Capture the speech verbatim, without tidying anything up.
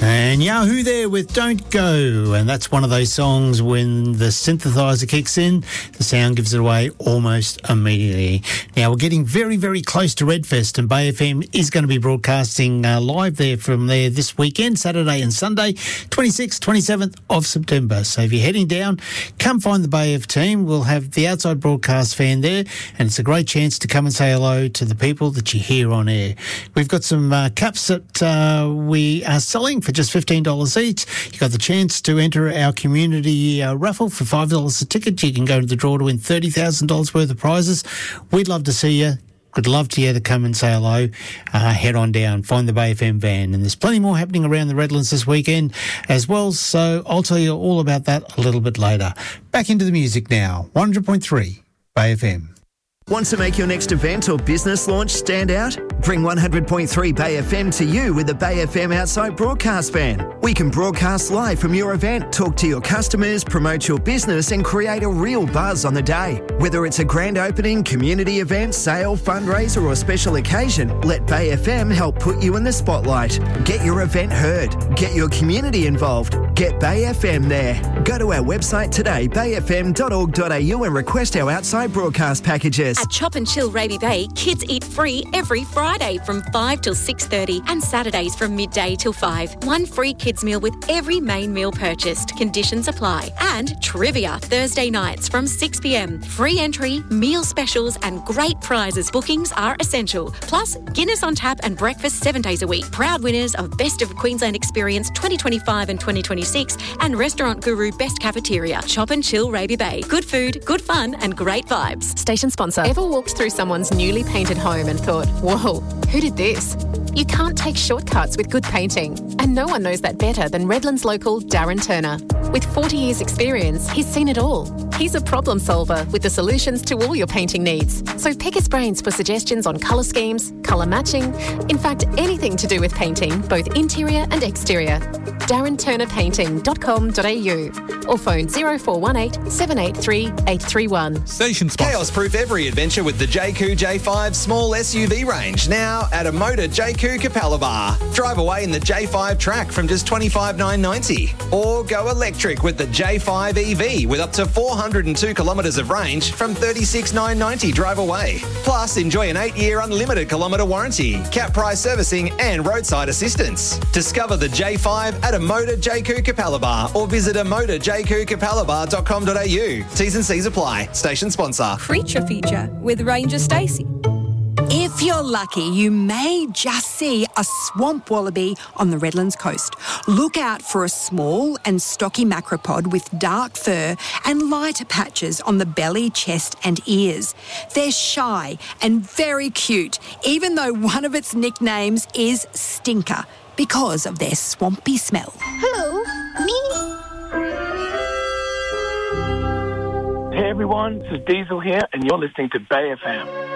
And Yahoo there with Don't Go. And that's one of those songs when the synthesizer kicks in, the sound gives it away almost immediately. Now, we're getting very, very close to Redfest, and Bay F M is going to be broadcasting uh, live there from there this weekend, Saturday and Sunday, twenty-sixth, twenty-seventh of September. So if you're heading down, come find the Bay F team. We'll have the outside broadcast fan there, and it's a great chance to come and say hello to the people that you hear on air. We've got some uh, cups that uh, we are selling for just fifteen dollars each. You've got the chance to enter our community uh, raffle for five dollars a ticket. You can go to the draw to win thirty thousand dollars worth of prizes. We'd love to see you. Would love to hear to come and say hello. Uh, head on down, find the Bay F M van. And there's plenty more happening around the Redlands this weekend as well, so I'll tell you all about that a little bit later. Back into the music now. one hundred point three Bay F M. Want to make your next event or business launch stand out? Bring one hundred point three Bay F M to you with the Bay F M outside broadcast van. We can broadcast live from your event, talk to your customers, promote your business and create a real buzz on the day. Whether it's a grand opening, community event, sale, fundraiser or special occasion, let Bay F M help put you in the spotlight. Get your event heard. Get your community involved. Get Bay F M there. Go to our website today, bay f m dot org dot a u and request our outside broadcast packages. At Chop and Chill Raby Bay, kids eat free every Friday from five till six thirty and Saturdays from midday till five. One free kids meal with every main meal purchased. Conditions apply. And trivia Thursday nights from six p m. Free entry, meal specials and great prizes. Bookings are essential. Plus, Guinness on tap and breakfast seven days a week. Proud winners of Best of Queensland Experience twenty twenty-five and twenty twenty-six and Restaurant Guru Best Cafeteria. Chop and Chill Raby Bay. Good food, good fun and great vibes. Station sponsor. Ever walked through someone's newly painted home and thought, whoa, who did this? You can't take shortcuts with good painting. And no one knows that better than Redlands local Darren Turner. With forty years experience, he's seen it all. He's a problem solver with the solutions to all your painting needs. So pick his brains for suggestions on colour schemes, colour matching, in fact, anything to do with painting, both interior and exterior. darren turner painting dot com dot a u or phone zero four one eight, seven eight three, eight three one. Station sponsor. Chaos-proof every adventure with the J Q J five small S U V range, now at a Motor J Q Capalaba. Drive away in the J five Track from just twenty-five thousand nine hundred ninety dollars. Or go electric with the J five E V with up to four hundred two kilometres of range from thirty-six thousand nine hundred ninety dollars drive away. Plus, enjoy an eight-year unlimited kilometre warranty, cap price servicing and roadside assistance. Discover the J five at a Motor J Q Capalaba or visit a motor j q capalaba dot com dot a u. T's and C's apply. Station sponsor. Creature feature with Ranger Stacey. If you're lucky, you may just see a swamp wallaby on the Redlands coast. Look out for a small and stocky macropod with dark fur and lighter patches on the belly, chest and ears. They're shy and very cute, even though one of its nicknames is Stinker because of their swampy smell. Hello, me. Hey everyone, this is Diesel here and you're listening to Bay F M.